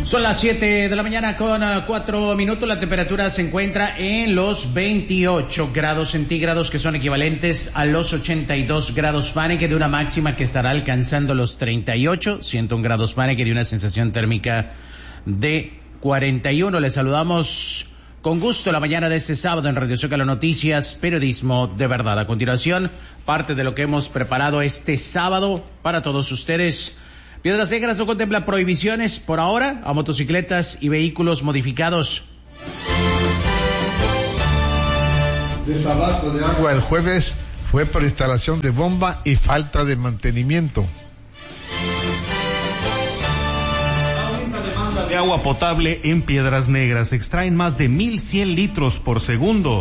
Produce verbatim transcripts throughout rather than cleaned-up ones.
Son las siete de la mañana con uh, cuatro minutos. La temperatura se encuentra en los veintiocho grados centígrados, que son equivalentes a los ochenta y dos grados Fahrenheit, de una máxima que estará alcanzando los treinta y ocho, ciento uno grados Fahrenheit, y una sensación térmica de cuarenta y uno. Les saludamos con gusto la mañana de este sábado en Radio Zócalo Noticias, periodismo de verdad. A continuación, parte de lo que hemos preparado este sábado para todos ustedes. Piedras Negras no contempla prohibiciones por ahora a motocicletas y vehículos modificados. Desabasto de agua el jueves fue por instalación de bomba y falta de mantenimiento. Aumenta demanda de agua potable en Piedras Negras. Extraen más de mil cien litros por segundo.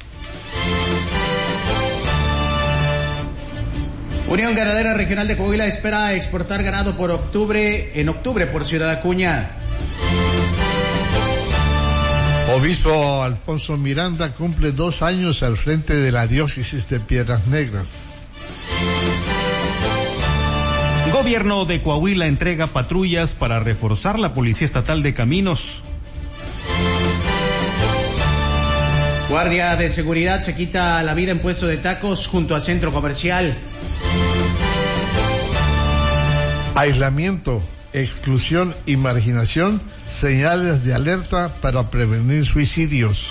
Unión Ganadera Regional de Coahuila espera exportar ganado por octubre, en octubre por Ciudad Acuña. Obispo Alfonso Miranda cumple dos años al frente de la diócesis de Piedras Negras. Gobierno de Coahuila entrega patrullas para reforzar la Policía Estatal de Caminos. Guardia de seguridad se quita la vida en puesto de tacos junto a centro comercial. Aislamiento, exclusión y marginación, señales de alerta para prevenir suicidios.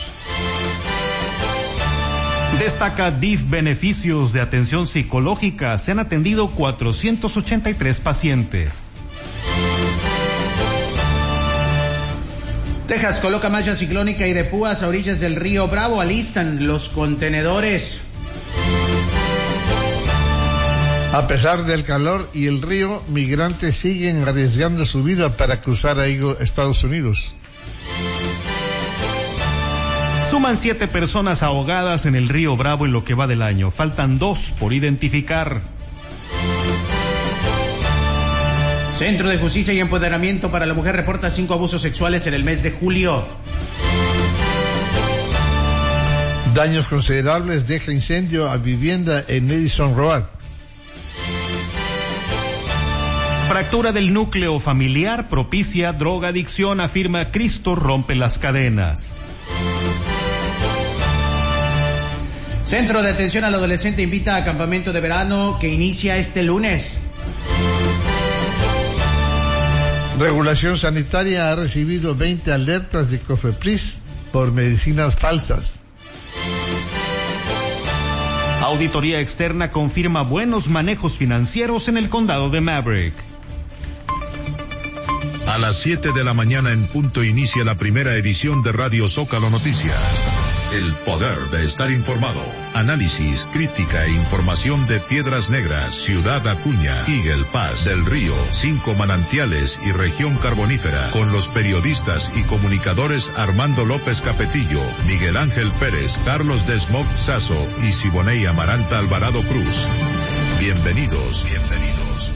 Destaca D I F beneficios de atención psicológica. Se han atendido cuatrocientos ochenta y tres pacientes. Texas coloca malla ciclónica y de púas a orillas del río Bravo. Alistan los contenedores. A pesar del calor y el río, migrantes siguen arriesgando su vida para cruzar a Estados Unidos. Suman siete personas ahogadas en el río Bravo en lo que va del año. Faltan dos por identificar. Centro de Justicia y Empoderamiento para la Mujer reporta cinco abusos sexuales en el mes de julio. Daños considerables deja incendio a vivienda en Edison Road. Fractura del núcleo familiar propicia drogadicción, afirma Cristo rompe las cadenas. Centro de Atención al Adolescente invita a campamento de verano que inicia este lunes. Regulación Sanitaria ha recibido veinte alertas de COFEPRIS por medicinas falsas. Auditoría externa confirma buenos manejos financieros en el condado de Maverick. A las siete de la mañana en punto inicia la primera edición de Radio Zócalo Noticias. El poder de estar informado. Análisis, crítica e información de Piedras Negras, Ciudad Acuña, Eagle Pass, Del Río, Cinco Manantiales y Región Carbonífera, con los periodistas y comunicadores Armando López Capetillo, Miguel Ángel Pérez, Carlos Desmog Sazo y Siboney Amaranta Alvarado Cruz. Bienvenidos, bienvenidos.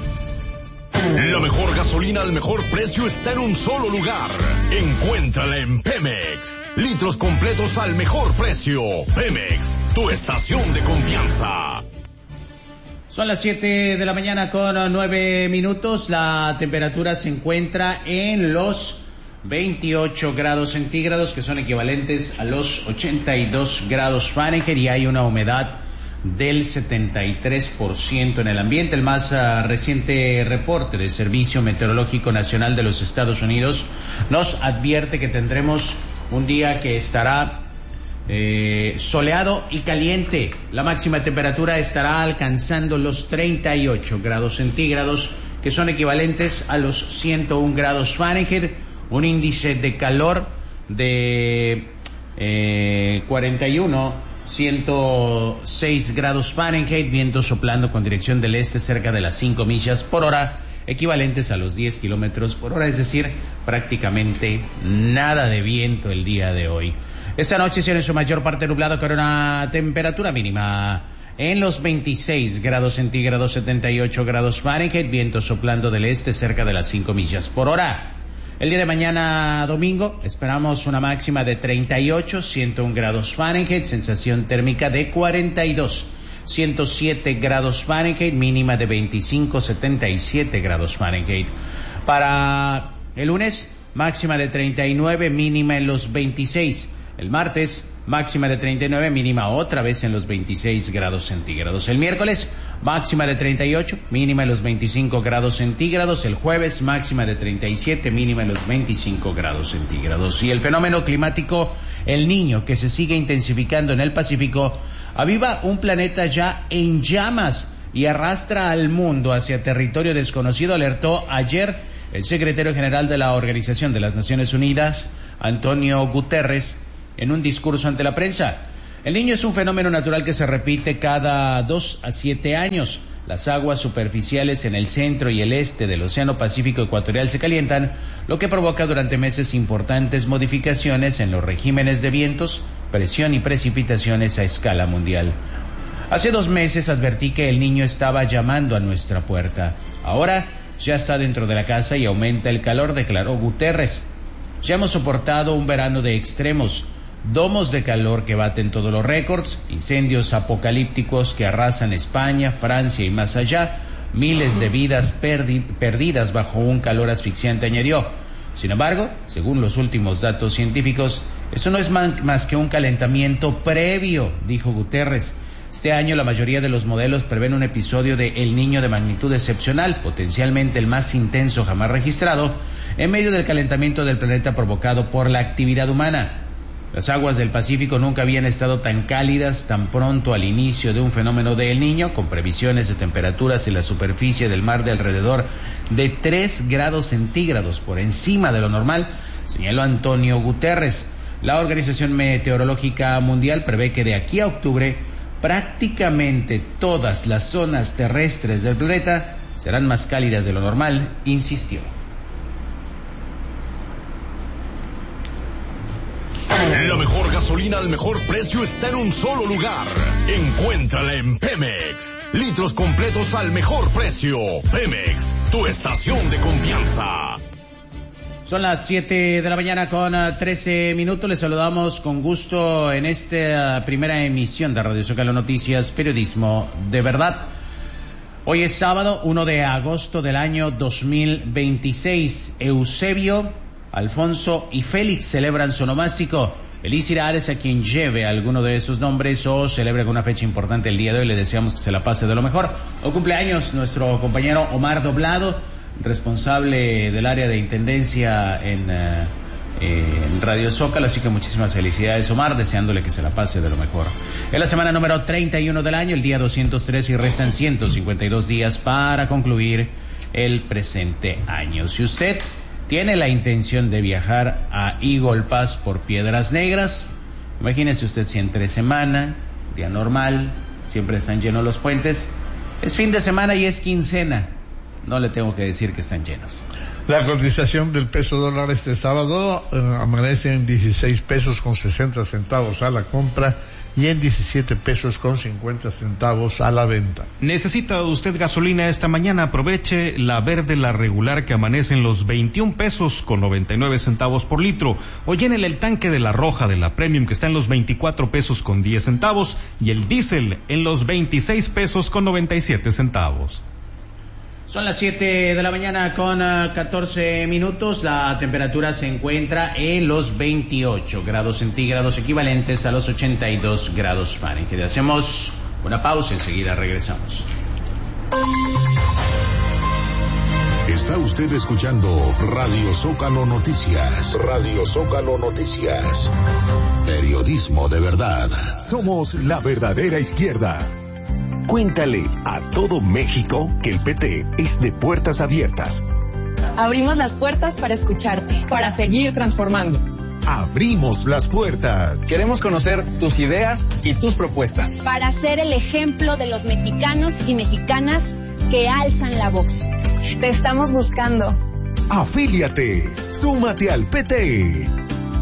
La mejor gasolina al mejor precio está en un solo lugar. Encuéntrala en Pemex. Litros completos al mejor precio. Pemex, tu estación de confianza. Son las siete de la mañana con nueve minutos. La temperatura se encuentra en los veintiocho grados centígrados, que son equivalentes a los ochenta y dos grados Fahrenheit, y hay una humedad del setenta y tres por ciento en el ambiente. El más uh, reciente reporte del Servicio Meteorológico Nacional de los Estados Unidos nos advierte que tendremos un día que estará eh, soleado y caliente. La máxima temperatura estará alcanzando los treinta y ocho grados centígrados, que son equivalentes a los ciento uno grados Fahrenheit, un índice de calor de eh, cuarenta y uno, ciento seis grados Fahrenheit, viento soplando con dirección del este cerca de las cinco millas por hora, equivalentes a los diez kilómetros por hora, es decir, prácticamente nada de viento el día de hoy. Esta noche será en su mayor parte nublado con una temperatura mínima en los veintiséis grados centígrados, setenta y ocho grados Fahrenheit, viento soplando del este cerca de las cinco millas por hora. El día de mañana domingo esperamos una máxima de treinta y ocho, ciento uno grados Fahrenheit, sensación térmica de cuarenta y dos, ciento siete grados Fahrenheit, mínima de veinticinco, setenta y siete grados Fahrenheit. Para el lunes máxima de treinta y nueve, mínima en los veintiséis. El martes, máxima de treinta y nueve, mínima otra vez en los veintiséis grados centígrados. El miércoles, máxima de treinta y ocho, mínima en los veinticinco grados centígrados. El jueves, máxima de treinta y siete, mínima en los veinticinco grados centígrados. Y el fenómeno climático El Niño, que se sigue intensificando en el Pacífico, aviva un planeta ya en llamas y arrastra al mundo hacia territorio desconocido, alertó ayer el secretario general de la Organización de las Naciones Unidas, Antonio Guterres, en un discurso ante la prensa. El Niño es un fenómeno natural que se repite cada dos a siete años. Las aguas superficiales en el centro y el este del Océano Pacífico Ecuatorial se calientan, lo que provoca durante meses importantes modificaciones en los regímenes de vientos, presión y precipitaciones a escala mundial. Hace dos meses advertí que El Niño estaba llamando a nuestra puerta. Ahora ya está dentro de la casa y aumenta el calor, declaró Guterres. Ya hemos soportado un verano de extremos, domos de calor que baten todos los récords, incendios apocalípticos que arrasan España, Francia y más allá, miles de vidas perdi- perdidas bajo un calor asfixiante, añadió. Sin embargo, según los últimos datos científicos, eso no es man- más que un calentamiento previo, dijo Guterres. Este año la mayoría de los modelos prevén un episodio de El Niño de magnitud excepcional, potencialmente el más intenso jamás registrado, en medio del calentamiento del planeta provocado por la actividad humana. Las aguas del Pacífico nunca habían estado tan cálidas tan pronto al inicio de un fenómeno de El Niño, con previsiones de temperaturas en la superficie del mar de alrededor de tres grados centígrados por encima de lo normal, señaló Antonio Guterres. La Organización Meteorológica Mundial prevé que de aquí a octubre prácticamente todas las zonas terrestres del planeta serán más cálidas de lo normal, insistió. La mejor gasolina al mejor precio está en un solo lugar. Encuéntrala en Pemex. Litros completos al mejor precio. Pemex, tu estación de confianza. Son las siete de la mañana con trece minutos. Les saludamos con gusto en esta primera emisión de Radio Zócalo Noticias, periodismo de verdad. Hoy es sábado, uno de agosto del año dos mil veintiséis. Eusebio, Alfonso y Félix celebran su onomástico. Felicidades a quien lleve alguno de esos nombres o celebre con una fecha importante el día de hoy. Le deseamos que se la pase de lo mejor. Hoy cumpleaños nuestro compañero Omar Doblado, responsable del área de intendencia en, uh, en Radio Zócalo, así que muchísimas felicidades, Omar, deseándole que se la pase de lo mejor. Es la semana número treinta y uno del año, el día doscientos tres, y restan ciento cincuenta y dos días para concluir el presente año. Si usted tiene la intención de viajar a Eagle Pass por Piedras Negras, imagínese usted si entre semana, día normal, siempre están llenos los puentes, es fin de semana y es quincena, no le tengo que decir que están llenos. La cotización del peso dólar este sábado eh, amanece en dieciséis pesos con sesenta centavos a la compra y en diecisiete pesos con cincuenta centavos a la venta. ¿Necesita usted gasolina esta mañana? Aproveche la verde, la regular, que amanece en los veintiún pesos con noventa y nueve centavos por litro, o llénele el tanque de la roja, de la premium, que está en los veinticuatro pesos con diez centavos, y el diésel en los veintiséis pesos con noventa y siete centavos. Son las siete de la mañana con uh, catorce minutos. La temperatura se encuentra en los veintiocho grados centígrados, equivalentes a los ochenta y dos grados Fahrenheit. Hacemos una pausa, enseguida regresamos. Está usted escuchando Radio Zócalo Noticias. Radio Zócalo Noticias. Periodismo de verdad. Somos la verdadera izquierda. Cuéntale a todo México que el P T es de puertas abiertas. Abrimos las puertas para escucharte, para seguir transformando. Abrimos las puertas. Queremos conocer tus ideas y tus propuestas. Para ser el ejemplo de los mexicanos y mexicanas que alzan la voz. Te estamos buscando. Afíliate. Súmate al P T.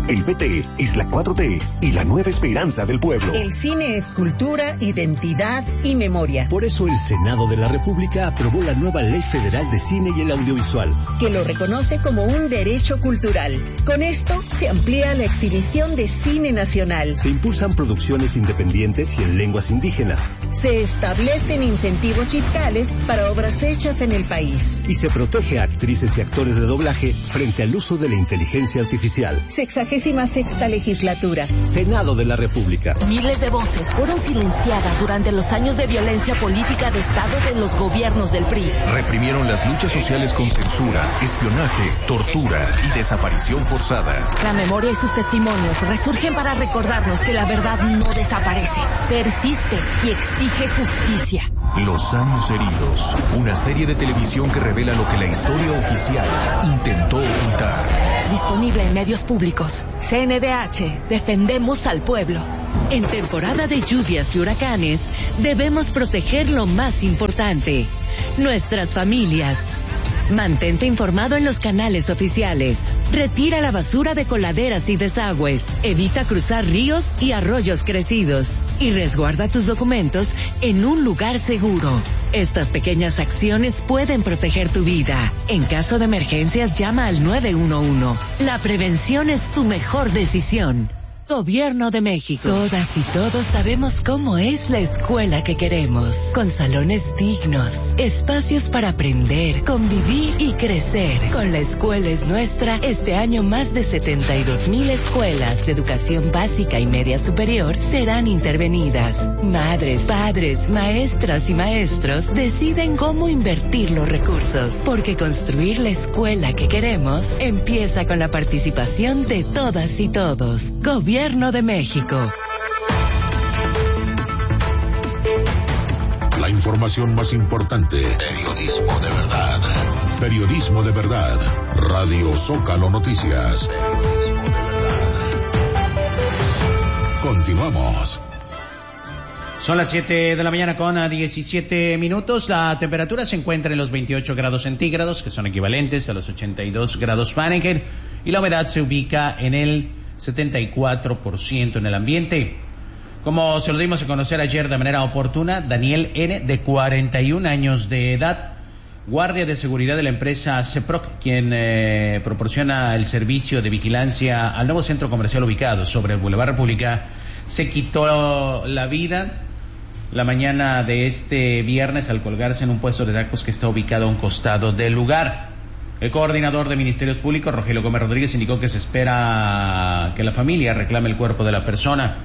El P T es la cuatro T y la nueva esperanza del pueblo. El cine es cultura, identidad y memoria. Por eso el Senado de la República aprobó la nueva Ley Federal de Cine y el Audiovisual, que lo reconoce como un derecho cultural. Con esto se amplía la exhibición de cine nacional. Se impulsan producciones independientes y en lenguas indígenas. Se establecen incentivos fiscales para obras hechas en el país. Y se protege a actrices y actores de doblaje frente al uso de la inteligencia artificial. Sexagésima sexta legislatura. Senado de la República. Miles de voces fueron silenciadas durante los años de violencia política de Estado de los gobiernos del P R I. Reprimieron las luchas sociales con censura, espionaje, tortura y desaparición forzada. La memoria y sus testimonios resurgen para recordarnos que la verdad no desaparece, persiste y exige justicia. Los años heridos, una serie de televisión que revela lo que la historia oficial intentó ocultar. Disponible en medios públicos. C N D H, defendemos al pueblo. En temporada de lluvias y huracanes, debemos proteger lo más importante, nuestras familias. Mantente informado en los canales oficiales. Retira la basura de coladeras y desagües. Evita cruzar ríos y arroyos crecidos. Y resguarda tus documentos en un lugar seguro. Estas pequeñas acciones pueden proteger tu vida. En caso de emergencias, llama al nueve uno uno. La prevención es tu mejor decisión. Gobierno de México. Todas y todos sabemos cómo es la escuela que queremos. Con salones dignos, espacios para aprender, convivir y crecer. Con La Escuela es Nuestra, este año más de setenta y dos mil escuelas de educación básica y media superior serán intervenidas. Madres, padres, maestras y maestros deciden cómo invertir los recursos. Porque construir la escuela que queremos empieza con la participación de todas y todos. Gobierno Gobierno de México. La información más importante. Periodismo de verdad. Periodismo de verdad. Radio Zócalo Noticias. Continuamos. Son las siete de la mañana con diecisiete minutos. La temperatura se encuentra en los veintiocho grados centígrados, que son equivalentes a los ochenta y dos grados Fahrenheit, y la humedad se ubica en el setenta y cuatro por ciento en el ambiente. Como se lo dimos a conocer ayer de manera oportuna, Daniel N., de cuarenta y un años de edad, guardia de seguridad de la empresa CEPROC, quien eh, proporciona el servicio de vigilancia al nuevo centro comercial ubicado sobre el Boulevard República, se quitó la vida la mañana de este viernes al colgarse en un puesto de tacos que está ubicado a un costado del lugar. El coordinador de Ministerios Públicos, Rogelio Gómez Rodríguez, indicó que se espera que la familia reclame el cuerpo de la persona.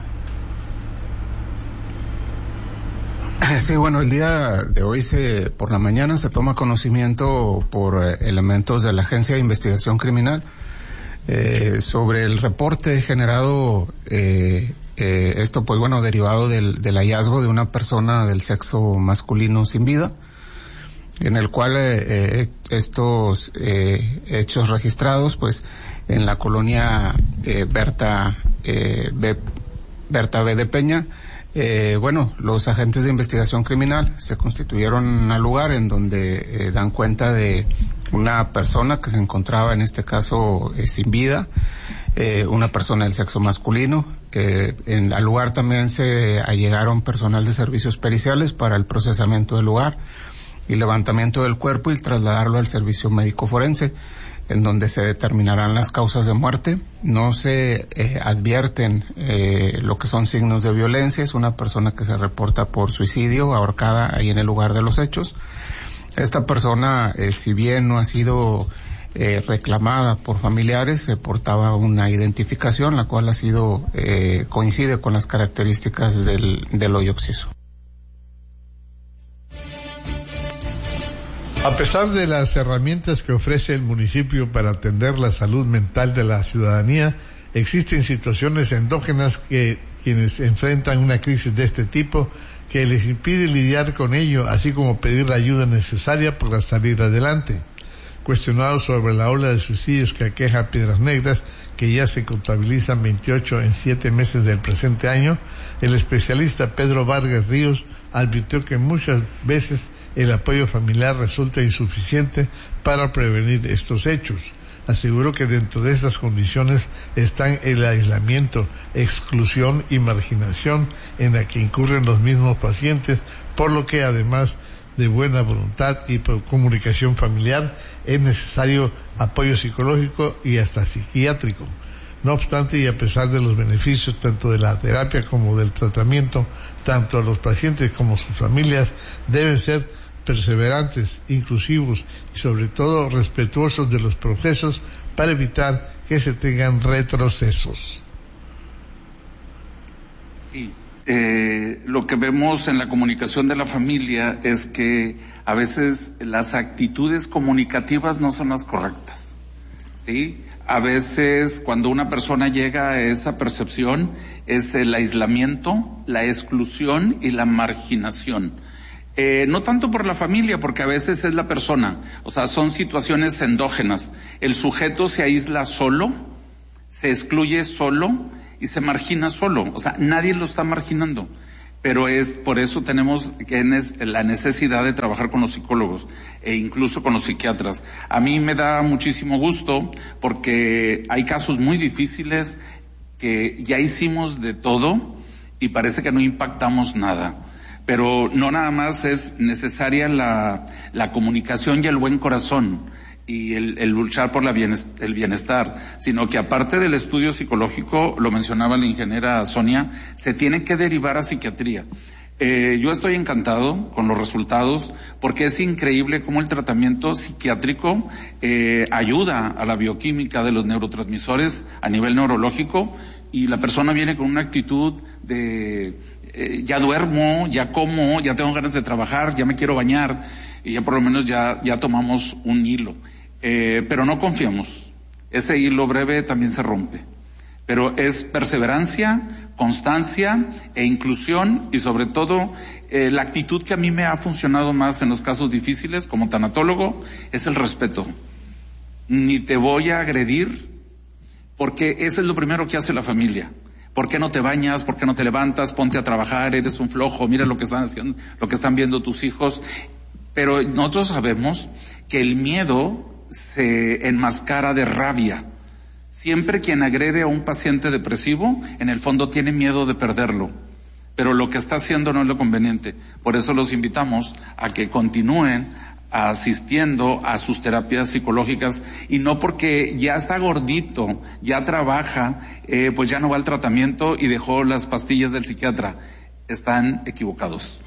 Sí, bueno, el día de hoy se, por la mañana se toma conocimiento por eh, elementos de la Agencia de Investigación Criminal eh, sobre el reporte generado, eh, eh, esto pues bueno, derivado del, del hallazgo de una persona del sexo masculino sin vida, en el cual eh, eh, estos eh, hechos registrados pues en la colonia eh, Berta eh, B, Berta B de Peña, eh, bueno, los agentes de investigación criminal se constituyeron al lugar en donde eh, dan cuenta de una persona que se encontraba en este caso eh, sin vida, eh, una persona del sexo masculino. Eh, en, al lugar también se allegaron personal de servicios periciales para el procesamiento del lugar y levantamiento del cuerpo y trasladarlo al servicio médico forense, en donde se determinarán las causas de muerte. No se eh, advierten eh, lo que son signos de violencia. Es una persona que se reporta por suicidio, ahorcada ahí en el lugar de los hechos. Esta persona, eh, si bien no ha sido eh, reclamada por familiares, se portaba una identificación, la cual ha sido eh, coincide con las características del, del hoyo occiso. A pesar de las herramientas que ofrece el municipio para atender la salud mental de la ciudadanía, existen situaciones endógenas que quienes enfrentan una crisis de este tipo que les impide lidiar con ello, así como pedir la ayuda necesaria para salir adelante. Cuestionado sobre la ola de suicidios que aqueja a Piedras Negras, que ya se contabilizan veintiocho en siete meses del presente año, el especialista Pedro Vargas Ríos advirtió que muchas veces el apoyo familiar resulta insuficiente para prevenir estos hechos. Aseguró que dentro de estas condiciones están el aislamiento, exclusión y marginación en la que incurren los mismos pacientes, por lo que además de buena voluntad y comunicación familiar es necesario apoyo psicológico y hasta psiquiátrico. No obstante, y a pesar de los beneficios tanto de la terapia como del tratamiento, tanto los pacientes como sus familias deben ser perseverantes, inclusivos y sobre todo respetuosos de los procesos para evitar que se tengan retrocesos. Sí, eh, lo que vemos en la comunicación de la familia es que a veces las actitudes comunicativas no son las correctas, ¿sí? A veces cuando una persona llega a esa percepción es el aislamiento, la exclusión y la marginación. Eh, no tanto por la familia, porque a veces es la persona, o sea, son situaciones endógenas. El sujeto se aísla solo, se excluye solo y se margina solo, o sea, nadie lo está marginando. Pero es por eso tenemos que la necesidad de trabajar con los psicólogos e incluso con los psiquiatras. A mí me da muchísimo gusto porque hay casos muy difíciles que ya hicimos de todo y parece que no impactamos nada. Pero no nada más es necesaria la, la comunicación y el buen corazón y el, el luchar por la bienestar, el bienestar, sino que aparte del estudio psicológico, lo mencionaba la ingeniera Sonia, se tiene que derivar a psiquiatría. Eh, yo estoy encantado con los resultados porque es increíble cómo el tratamiento psiquiátrico eh, ayuda a la bioquímica de los neurotransmisores a nivel neurológico y la persona viene con una actitud de eh, ya duermo, ya como, ya tengo ganas de trabajar, ya me quiero bañar y ya por lo menos ya, ya tomamos un hilo. Eh, pero no confiamos. Ese hilo breve también se rompe. Pero es perseverancia, constancia e inclusión y sobre todo eh, la actitud que a mí me ha funcionado más en los casos difíciles como tanatólogo es el respeto. Ni te voy a agredir porque eso es lo primero que hace la familia. ¿Por qué no te bañas? ¿Por qué no te levantas? Ponte a trabajar, eres un flojo, mira lo que están haciendo, lo que están viendo tus hijos. Pero nosotros sabemos que el miedo se enmascara de rabia. Siempre quien agrede a un paciente depresivo, en el fondo tiene miedo de perderlo. Pero lo que está haciendo no es lo conveniente. Por eso los invitamos a que continúen asistiendo a sus terapias psicológicas y no porque ya está gordito, ya trabaja, eh, pues ya no va al tratamiento y dejó las pastillas del psiquiatra. Están equivocados.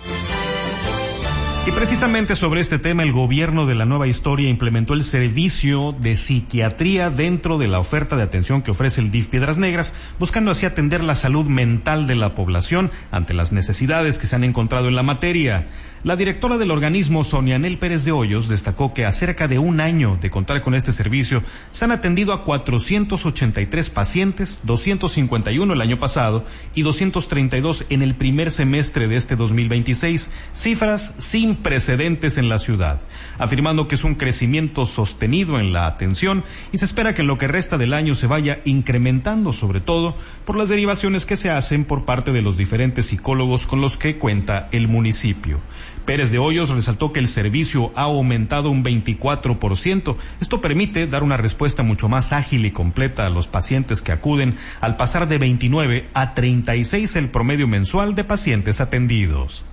Y precisamente sobre este tema, el gobierno de la Nueva Historia implementó el servicio de psiquiatría dentro de la oferta de atención que ofrece el D I F Piedras Negras, buscando así atender la salud mental de la población ante las necesidades que se han encontrado en la materia. La directora del organismo, Sonia Anel Pérez de Hoyos, destacó que a cerca de un año de contar con este servicio, se han atendido a cuatrocientos ochenta y tres pacientes, doscientos cincuenta y uno el año pasado y doscientos treinta y dos en el primer semestre de este dos mil veintiséis, cifras sin precedentes en la ciudad, afirmando que es un crecimiento sostenido en la atención y se espera que en lo que resta del año se vaya incrementando, sobre todo por las derivaciones que se hacen por parte de los diferentes psicólogos con los que cuenta el municipio. Pérez de Hoyos resaltó que el servicio ha aumentado un veinticuatro por ciento. Esto permite dar una respuesta mucho más ágil y completa a los pacientes que acuden, al pasar de veintinueve a treinta y seis el promedio mensual de pacientes atendidos.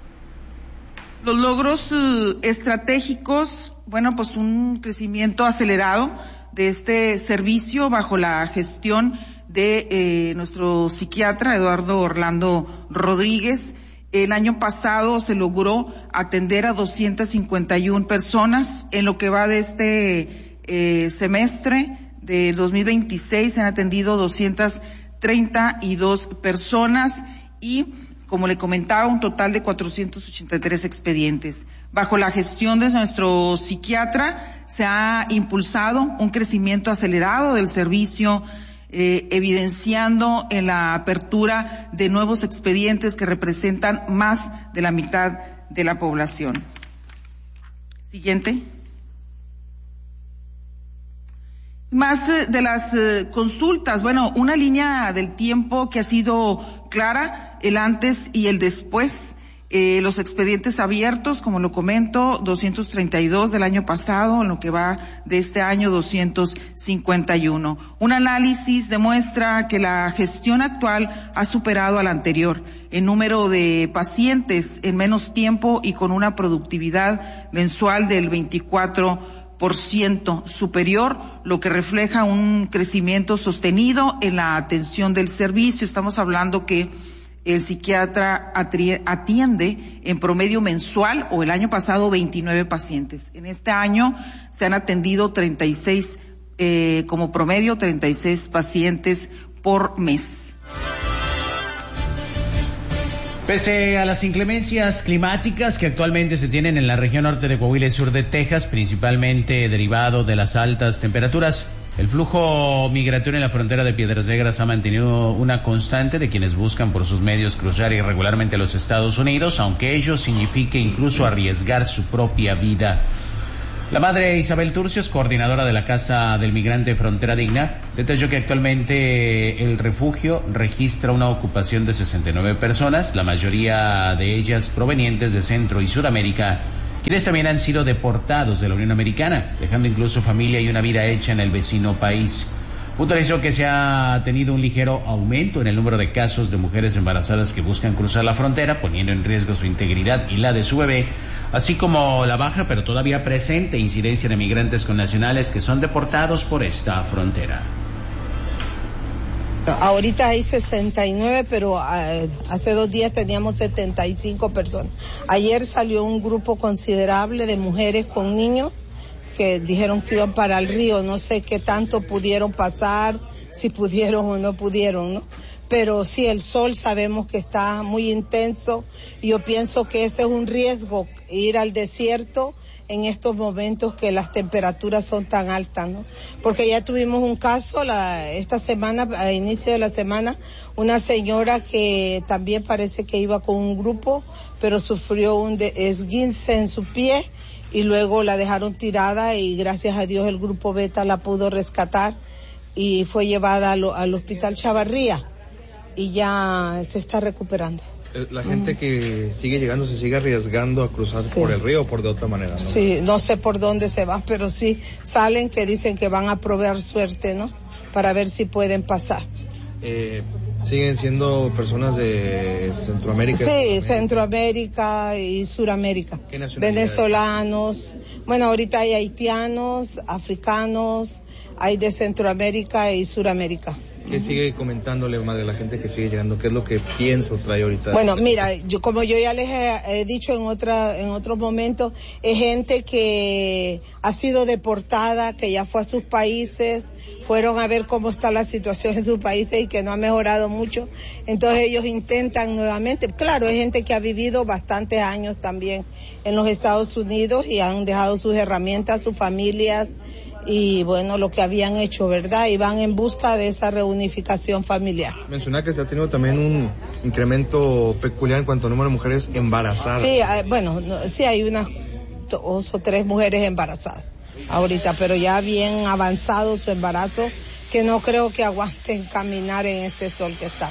Los logros uh, estratégicos, bueno, pues un crecimiento acelerado de este servicio bajo la gestión de eh, nuestro psiquiatra Eduardo Orlando Rodríguez. El año pasado se logró atender a doscientas cincuenta y una personas. En lo que va de este eh, semestre de dos mil veintiséis se han atendido doscientas treinta y dos personas y, como le comentaba, un total de cuatrocientos ochenta y tres expedientes. Bajo la gestión de nuestro psiquiatra se ha impulsado un crecimiento acelerado del servicio, eh, evidenciando en la apertura de nuevos expedientes que representan más de la mitad de la población. Siguiente. Más eh, de las eh, consultas, bueno, una línea del tiempo que ha sido clara, el antes y el después. Eh, los expedientes abiertos, como lo comento, doscientos treinta y dos del año pasado, en lo que va de este año doscientos cincuenta y uno. Un análisis demuestra que la gestión actual ha superado a la anterior en número de pacientes en menos tiempo y con una productividad mensual del veinticuatro por ciento superior, lo que refleja un crecimiento sostenido en la atención del servicio. Estamos hablando que el psiquiatra atiende en promedio mensual, o el año pasado, veintinueve pacientes. En este año se han atendido treinta y seis, eh, como promedio, treinta y seis pacientes por mes. Pese a las inclemencias climáticas que actualmente se tienen en la región norte de Coahuila y sur de Texas, principalmente derivado de las altas temperaturas, el flujo migratorio en la frontera de Piedras Negras ha mantenido una constante de quienes buscan por sus medios cruzar irregularmente a los Estados Unidos, aunque ello signifique incluso arriesgar su propia vida. La madre Isabel Turcios, coordinadora de la Casa del Migrante Frontera Digna, detalló que actualmente el refugio registra una ocupación de sesenta y nueve personas, la mayoría de ellas provenientes de Centro y Sudamérica, quienes también han sido deportados de la Unión Americana, dejando incluso familia y una vida hecha en el vecino país. Puntualizó que se ha tenido un ligero aumento en el número de casos de mujeres embarazadas que buscan cruzar la frontera, poniendo en riesgo su integridad y la de su bebé, así como la baja pero todavía presente incidencia de migrantes connacionales que son deportados por esta frontera. Ahorita hay sesenta y nueve, pero uh, hace dos días teníamos setenta y cinco personas. Ayer salió un grupo considerable de mujeres con niños que dijeron que iban para el río. No sé qué tanto pudieron pasar, si pudieron o no pudieron, ¿no? Pero sí, el sol sabemos que está muy intenso y yo pienso que ese es un riesgo, ir al desierto en estos momentos que las temperaturas son tan altas, ¿no? Porque ya tuvimos un caso la, esta semana, a inicio de la semana, una señora que también parece que iba con un grupo, pero sufrió un de, esguince en su pie y luego la dejaron tirada y gracias a Dios el grupo Beta la pudo rescatar y fue llevada al, al hospital Chavarría y ya se está recuperando. La gente que sigue llegando se sigue arriesgando a cruzar sí. por el río o por de otra manera, ¿no? Sí, no sé por dónde se va, pero sí salen que dicen que van a probar suerte, ¿no? Para ver si pueden pasar. Eh, ¿Siguen siendo personas de Centroamérica? Sí, Centroamérica y Suramérica. ¿Qué nacionalidades? Venezolanos, bueno, ahorita hay haitianos, africanos, hay de Centroamérica y Suramérica. ¿Qué sigue comentándole, madre, a la gente que sigue llegando? ¿Qué es lo que piensa o trae ahorita? Bueno, mira, yo como yo ya les he, he dicho en otra en otros momentos, es gente que ha sido deportada, que ya fue a sus países, fueron a ver cómo está la situación en sus países y que no ha mejorado mucho. Entonces ellos intentan nuevamente. Claro, hay gente que ha vivido bastantes años también en los Estados Unidos y han dejado sus herramientas, sus familias, y bueno, lo que habían hecho, ¿verdad? Y van en busca de esa reunificación familiar. Menciona que se ha tenido también un incremento peculiar en cuanto a número de mujeres embarazadas. Sí, bueno, no, sí hay unas dos o tres mujeres embarazadas ahorita, pero ya bien avanzado su embarazo, que no creo que aguanten caminar en este sol que está.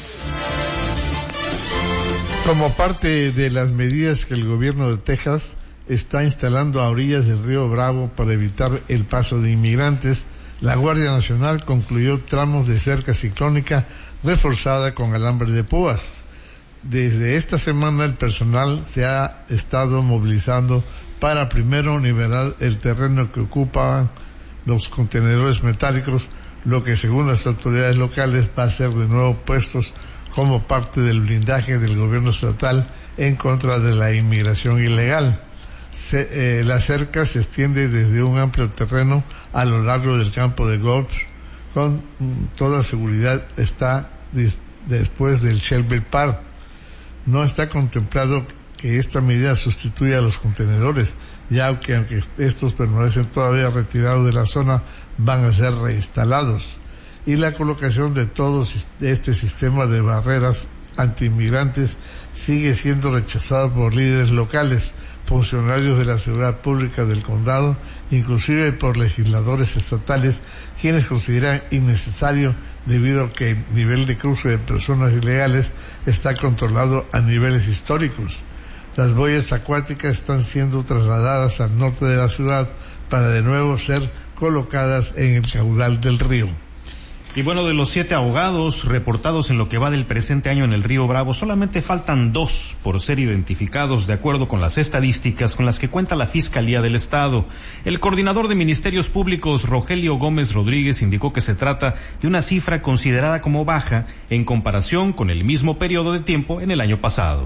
Como parte de las medidas que el gobierno de Texas está instalando a orillas del río Bravo para evitar el paso de inmigrantes, la Guardia Nacional concluyó tramos de cerca ciclónica reforzada con alambre de púas. Desde esta semana el personal se ha estado movilizando para primero nivelar el terreno que ocupaban los contenedores metálicos, lo que según las autoridades locales va a ser de nuevo puestos como parte del blindaje del gobierno estatal en contra de la inmigración ilegal. Se, eh, la cerca se extiende desde un amplio terreno a lo largo del campo de golf. Con toda seguridad está dis, después del Shelby Park. No está contemplado que esta medida sustituya a los contenedores, ya que aunque estos permanecen todavía retirados de la zona, van a ser reinstalados. Y la colocación de todo este sistema de barreras antiinmigrantes sigue siendo rechazado por líderes locales, funcionarios de la seguridad pública del condado, inclusive por legisladores estatales, quienes consideran innecesario debido a que el nivel de cruce de personas ilegales está controlado a niveles históricos. Las boyas acuáticas están siendo trasladadas al norte de la ciudad para de nuevo ser colocadas en el caudal del río. Y bueno, de los siete ahogados reportados en lo que va del presente año en el río Bravo, solamente faltan dos por ser identificados de acuerdo con las estadísticas con las que cuenta la Fiscalía del Estado. El coordinador de Ministerios Públicos, Rogelio Gómez Rodríguez, indicó que se trata de una cifra considerada como baja en comparación con el mismo periodo de tiempo en el año pasado.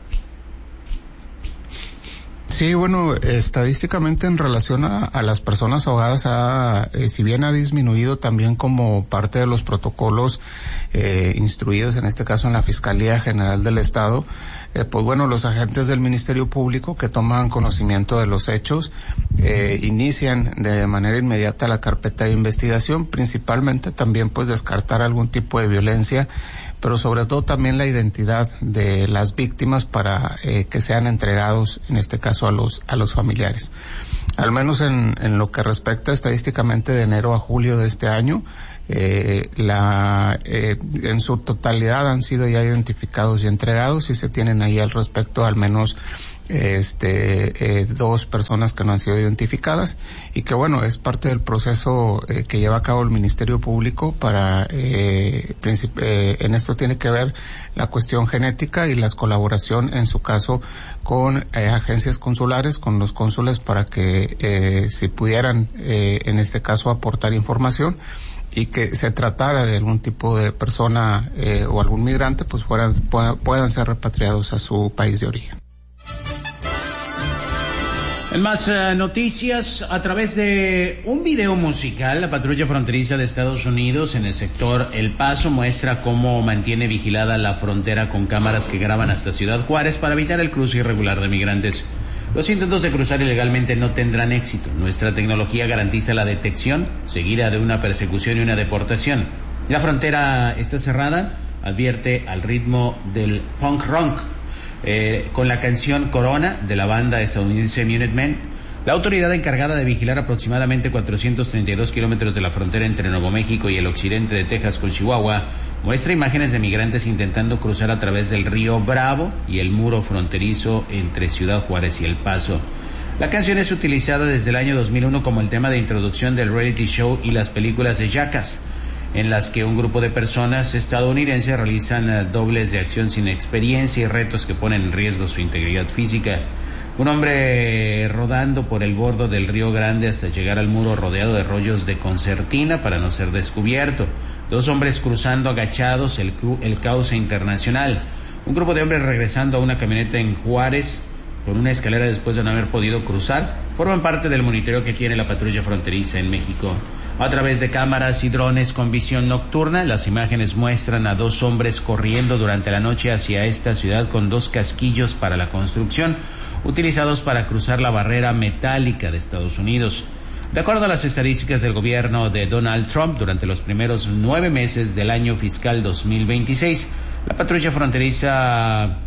Sí, bueno, estadísticamente en relación a, a las personas ahogadas, ha, eh, si bien ha disminuido también como parte de los protocolos eh, instruidos, en este caso en la Fiscalía General del Estado, eh, pues bueno, los agentes del Ministerio Público que toman conocimiento de los hechos, eh, inician de manera inmediata la carpeta de investigación, principalmente también pues descartar algún tipo de violencia, pero sobre todo también la identidad de las víctimas para eh, que sean entregados, en este caso, a los a los familiares. Al menos en, en lo que respecta estadísticamente de enero a julio de este año, eh, la eh, en su totalidad han sido ya identificados y entregados, y se tienen ahí al respecto al menos este eh, dos personas que no han sido identificadas, y que bueno, es parte del proceso eh, que lleva a cabo el Ministerio Público para eh, princip- eh, en esto tiene que ver la cuestión genética y la colaboración en su caso con eh, agencias consulares, con los cónsules, para que eh, si pudieran eh, en este caso aportar información y que se tratara de algún tipo de persona eh, o algún migrante, pues fueran, puedan, puedan ser repatriados a su país de origen. En más uh, noticias, a través de un video musical, la patrulla fronteriza de Estados Unidos en el sector El Paso muestra cómo mantiene vigilada la frontera con cámaras que graban hasta Ciudad Juárez para evitar el cruce irregular de migrantes. Los intentos de cruzar ilegalmente no tendrán éxito. Nuestra tecnología garantiza la detección, seguida de una persecución y una deportación. La frontera está cerrada, advierte al ritmo del punk rock. Eh, con la canción Corona de la banda estadounidense Minutemen, la autoridad encargada de vigilar aproximadamente cuatrocientos treinta y dos kilómetros de la frontera entre Nuevo México y el occidente de Texas con Chihuahua muestra imágenes de migrantes intentando cruzar a través del río Bravo y el muro fronterizo entre Ciudad Juárez y El Paso. La canción es utilizada desde el año dos mil uno como el tema de introducción del reality show y las películas de Jackass, en las que un grupo de personas estadounidenses realizan uh, dobles de acción sin experiencia y retos que ponen en riesgo su integridad física. Un hombre rodando por el borde del Río Grande hasta llegar al muro rodeado de rollos de concertina para no ser descubierto. Dos hombres cruzando agachados el, el cauce internacional. Un grupo de hombres regresando a una camioneta en Juárez por una escalera después de no haber podido cruzar forman parte del monitoreo que tiene la patrulla fronteriza en México. A través de cámaras y drones con visión nocturna, las imágenes muestran a dos hombres corriendo durante la noche hacia esta ciudad con dos casquillos para la construcción, utilizados para cruzar la barrera metálica de Estados Unidos. De acuerdo a las estadísticas del gobierno de Donald Trump, durante los primeros nueve meses del año fiscal dos mil veintiséis, la patrulla fronteriza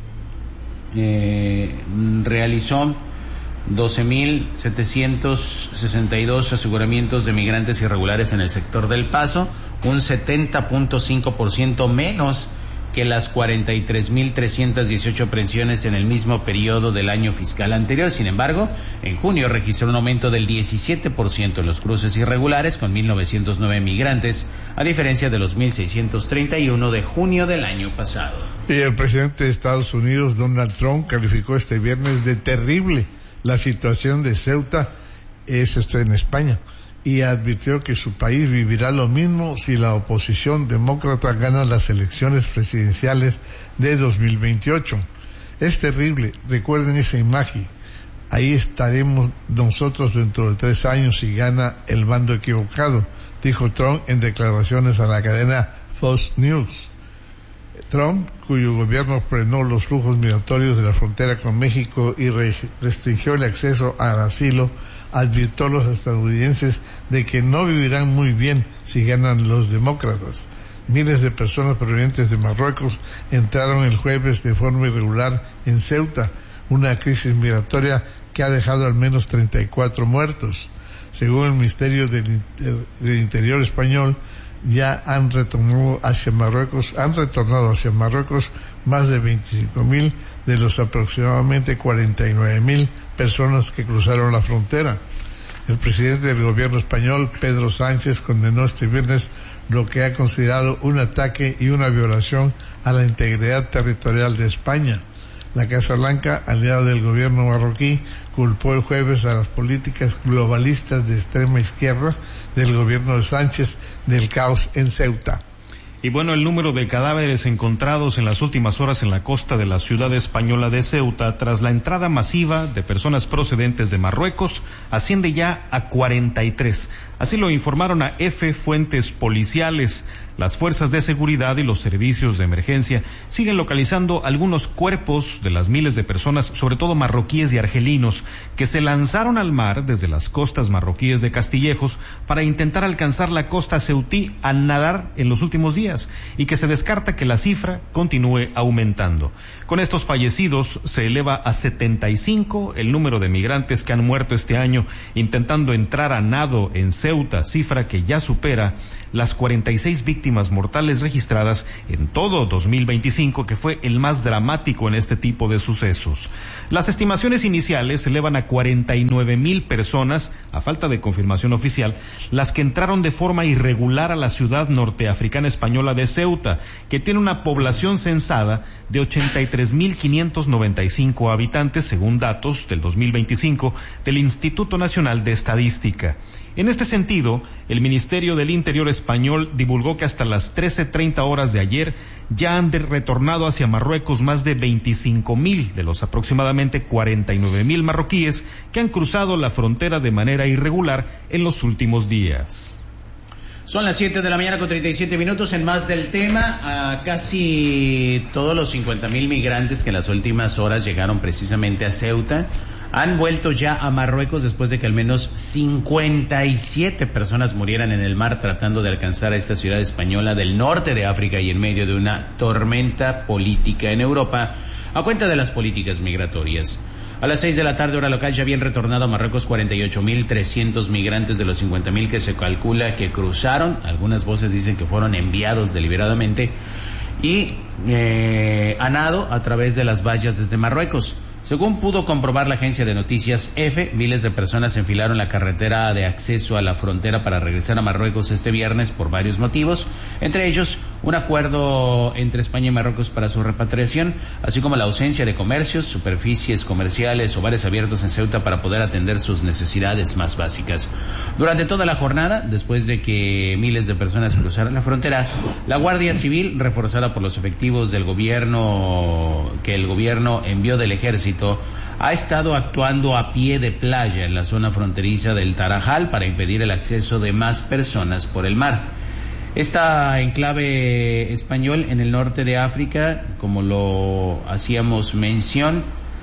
eh, realizó doce mil setecientos sesenta y dos aseguramientos de migrantes irregulares en el sector del Paso, un setenta punto cinco por ciento menos que las cuarenta y tres mil trescientas dieciocho aprehensiones en el mismo periodo del año fiscal anterior. Sin embargo, en junio registró un aumento del diecisiete por ciento en los cruces irregulares con mil novecientos nueve migrantes, a diferencia de los mil seiscientos treinta y uno de junio del año pasado. Y el presidente de Estados Unidos, Donald Trump, calificó este viernes de terrible la situación de Ceuta, es este en España, y advirtió que su país vivirá lo mismo si la oposición demócrata gana las elecciones presidenciales de dos mil veintiocho. Es terrible, recuerden esa imagen. Ahí estaremos nosotros dentro de tres años si gana el bando equivocado, dijo Trump en declaraciones a la cadena Fox News. Trump, cuyo gobierno frenó los flujos migratorios de la frontera con México y re- restringió el acceso al asilo, advirtió a los estadounidenses de que no vivirán muy bien si ganan los demócratas. Miles de personas provenientes de Marruecos entraron el jueves de forma irregular en Ceuta, una crisis migratoria que ha dejado al menos treinta y cuatro muertos. Según el Ministerio del, Inter, del Interior español, ya han retornado hacia Marruecos, han retornado hacia Marruecos más de veinticinco mil de los aproximadamente cuarenta y nueve mil personas que cruzaron la frontera. El presidente del gobierno español, Pedro Sánchez, condenó este viernes lo que ha considerado un ataque y una violación a la integridad territorial de España. La Casa Blanca, aliada del gobierno marroquí, culpó el jueves a las políticas globalistas de extrema izquierda del gobierno de Sánchez del caos en Ceuta. Y bueno, el número de cadáveres encontrados en las últimas horas en la costa de la ciudad española de Ceuta, tras la entrada masiva de personas procedentes de Marruecos, asciende ya a cuarenta y tres. Así lo informaron a F fuentes policiales. Las fuerzas de seguridad y los servicios de emergencia siguen localizando algunos cuerpos de las miles de personas, sobre todo marroquíes y argelinos, que se lanzaron al mar desde las costas marroquíes de Castillejos para intentar alcanzar la costa ceutí a nadar en los últimos días, y que se descarta que la cifra continúe aumentando. Con estos fallecidos se eleva a setenta y cinco el número de migrantes que han muerto este año intentando entrar a nado en Ceuta, cifra que ya supera las cuarenta y seis víctimas mortales registradas en todo dos mil veinticinco, que fue el más dramático en este tipo de sucesos. Las estimaciones iniciales se elevan a cuarenta y nueve mil personas, a falta de confirmación oficial, las que entraron de forma irregular a la ciudad norteafricana española de Ceuta, que tiene una población censada de ochenta y tres mil quinientos noventa y cinco habitantes, según datos del dos mil veinticinco del Instituto Nacional de Estadística. En este sentido, el Ministerio del Interior español divulgó que hasta las trece treinta horas de ayer ya han retornado hacia Marruecos más de veinticinco mil de los aproximadamente cuarenta y nueve mil marroquíes que han cruzado la frontera de manera irregular en los últimos días. Son las siete de la mañana con treinta y siete minutos. En más del tema, a casi todos los cincuenta mil migrantes que en las últimas horas llegaron precisamente a Ceuta han vuelto ya a Marruecos después de que al menos cincuenta y siete personas murieran en el mar tratando de alcanzar a esta ciudad española del norte de África y en medio de una tormenta política en Europa a cuenta de las políticas migratorias. A las seis de la tarde hora local ya habían retornado a Marruecos cuarenta y ocho mil trescientos migrantes de los cincuenta mil que se calcula que cruzaron. Algunas voces dicen que fueron enviados deliberadamente y eh, a nado a través de las vallas desde Marruecos. Según pudo comprobar la agencia de noticias EFE, miles de personas enfilaron la carretera de acceso a la frontera para regresar a Marruecos este viernes por varios motivos, entre ellos un acuerdo entre España y Marruecos para su repatriación, así como la ausencia de comercios, superficies comerciales o bares abiertos en Ceuta para poder atender sus necesidades más básicas. Durante toda la jornada, después de que miles de personas cruzaran la frontera, la Guardia Civil, reforzada por los efectivos del gobierno que el gobierno envió del ejército, ha estado actuando a pie de playa en la zona fronteriza del Tarajal para impedir el acceso de más personas por el mar. Esta enclave español en el norte de África, como lo hacíamos mención,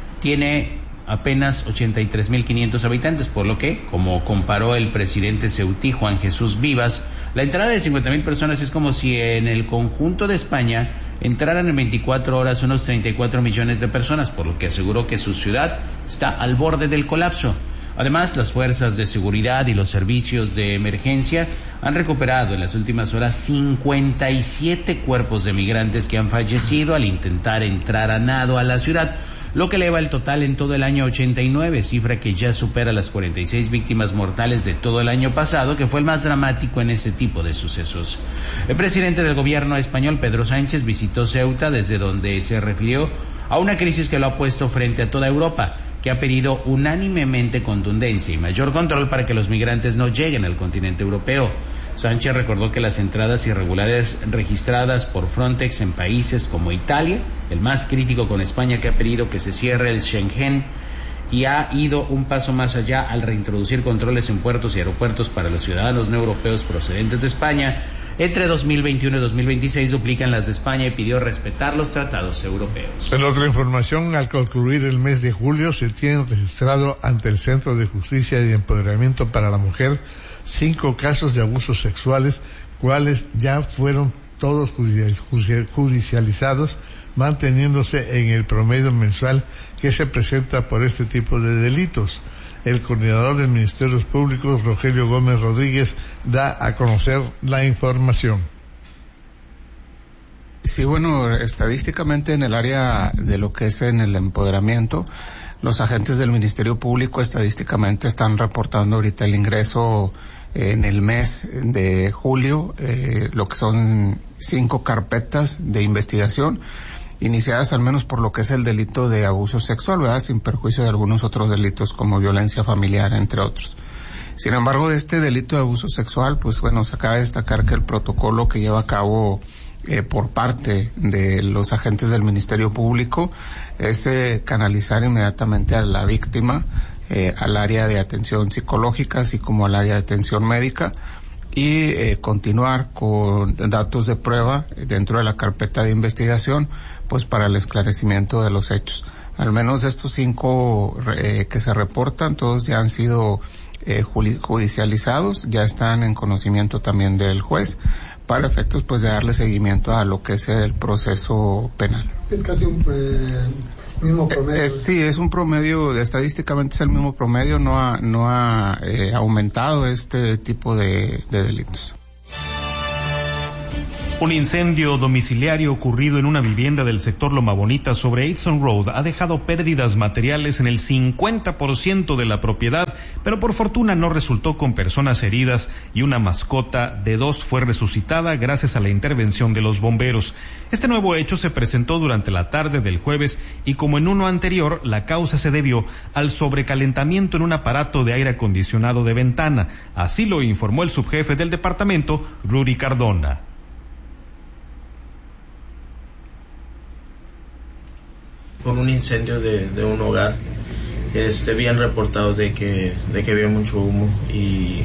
tiene apenas ochenta y tres mil quinientos habitantes, por lo que, como comparó el presidente ceutí Juan Jesús Vivas, la entrada de cincuenta mil personas es como si en el conjunto de España entraran en veinticuatro horas unos treinta y cuatro millones de personas, por lo que aseguró que su ciudad está al borde del colapso. Además, las fuerzas de seguridad y los servicios de emergencia han recuperado en las últimas horas cincuenta y siete cuerpos de migrantes que han fallecido al intentar entrar a nado a la ciudad, lo que eleva el total en todo el año ochenta y nueve, cifra que ya supera las cuarenta y seis víctimas mortales de todo el año pasado, que fue el más dramático en ese tipo de sucesos. El presidente del gobierno español, Pedro Sánchez, visitó Ceuta, desde donde se refirió a una crisis que lo ha puesto frente a toda Europa, que ha pedido unánimemente contundencia y mayor control para que los migrantes no lleguen al continente europeo. Sánchez recordó que las entradas irregulares registradas por Frontex en países como Italia, el más crítico con España, que ha pedido que se cierre el Schengen, y ha ido un paso más allá al reintroducir controles en puertos y aeropuertos para los ciudadanos no europeos procedentes de España. Entre dos mil veintiuno y dos mil veintiséis duplican las de España y pidió respetar los tratados europeos. En otra información, al concluir el mes de julio, se tienen registrado ante el Centro de Justicia y Empoderamiento para la Mujer cinco casos de abusos sexuales, cuales ya fueron todos judicializados, manteniéndose en el promedio mensual que se presenta por este tipo de delitos. El coordinador de Ministerios Públicos, Rogelio Gómez Rodríguez, da a conocer la información. Sí, bueno, estadísticamente en el área de lo que es en el empoderamiento, los agentes del Ministerio Público estadísticamente están reportando ahorita el ingreso en el mes de julio, eh, lo que son cinco carpetas de investigación iniciadas al menos por lo que es el delito de abuso sexual, ¿verdad? Sin perjuicio de algunos otros delitos como violencia familiar, entre otros. Sin embargo, de este delito de abuso sexual, pues bueno, se acaba de destacar que el protocolo que lleva a cabo eh, por parte de los agentes del Ministerio Público es eh, canalizar inmediatamente a la víctima Eh, al área de atención psicológica, así como al área de atención médica, y eh, continuar con datos de prueba dentro de la carpeta de investigación, pues para el esclarecimiento de los hechos. Al menos estos cinco eh, que se reportan, todos ya han sido eh, judicializados, ya están en conocimiento también del juez, para efectos pues de darle seguimiento a lo que es el proceso penal. Es casi un eh, mismo promedio. Eh, eh, sí, es un promedio, estadísticamente es el mismo promedio, no ha, no ha eh, aumentado este tipo de, de delitos. Un incendio domiciliario ocurrido en una vivienda del sector Loma Bonita sobre Edson Road ha dejado pérdidas materiales en el cincuenta por ciento de la propiedad, pero por fortuna no resultó con personas heridas y una mascota de dos fue resucitada gracias a la intervención de los bomberos. Este nuevo hecho se presentó durante la tarde del jueves y como en uno anterior, la causa se debió al sobrecalentamiento en un aparato de aire acondicionado de ventana. Así lo informó el subjefe del departamento, Rudy Cardona. Por un incendio de, de un hogar, este, habían reportado de que, de que había mucho humo y